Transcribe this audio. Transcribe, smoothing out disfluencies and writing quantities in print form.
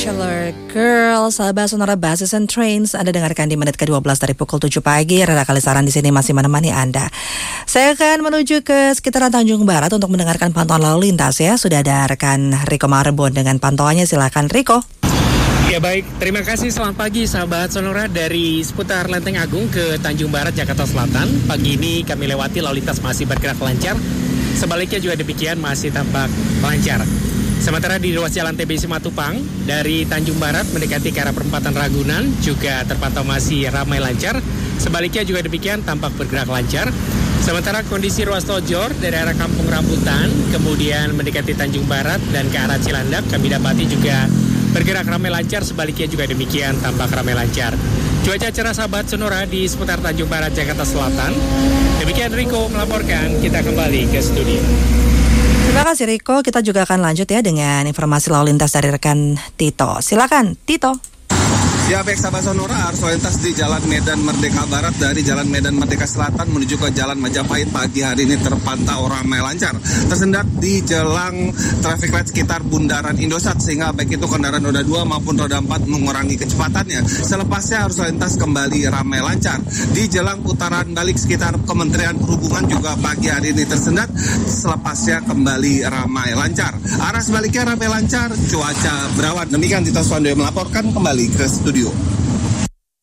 Bachelor Girl, sahabat Sonora Buses and Trains, Anda dengarkan di menit ke-12 dari pukul 7 pagi. Rada Kalisaran di sini masih menemani Anda. Saya akan menuju ke sekitaran Tanjung Barat untuk mendengarkan pantauan lalu lintas ya. Sudah ada rekan Riko Marbon dengan pantauannya, silakan Riko. Ya baik, terima kasih. Selamat pagi sahabat Sonora dari seputar Lenteng Agung ke Tanjung Barat, Jakarta Selatan. Pagi ini kami lewati lalu lintas masih bergerak lancar. Sebaliknya juga demikian masih tampak lancar. Sementara di ruas jalan TBC Matupang dari Tanjung Barat mendekati ke arah perempatan Ragunan juga terpantau masih ramai lancar. Sebaliknya juga demikian tampak bergerak lancar. Sementara kondisi ruas tol Jor dari arah Kampung Rambutan kemudian mendekati Tanjung Barat dan ke arah Cilandak kami dapati juga bergerak ramai lancar. Sebaliknya juga demikian tampak ramai lancar. Cuaca cerah sahabat Sonora di seputar Tanjung Barat, Jakarta Selatan. Demikian Riko melaporkan, kita kembali ke studio. Terima kasih Riko, kita juga akan lanjut ya dengan informasi lalu lintas dari rekan Tito. Silakan Tito. Ya baik sahabat Sonora, arus lalu lintas di Jalan Medan Merdeka Barat dari Jalan Medan Merdeka Selatan menuju ke Jalan Majapahit pagi hari ini terpantau ramai lancar. Tersendat di jelang traffic light sekitar Bundaran Indosat sehingga baik itu kendaraan roda 2 maupun roda 4 mengurangi kecepatannya. Selepasnya arus lalu lintas kembali ramai lancar. Di jelang putaran balik sekitar Kementerian Perhubungan juga pagi hari ini tersendat. Selepasnya kembali ramai lancar. Arah sebaliknya ramai lancar, cuaca berawan. Demikian Tito Swandoyo melaporkan, kembali ke studio.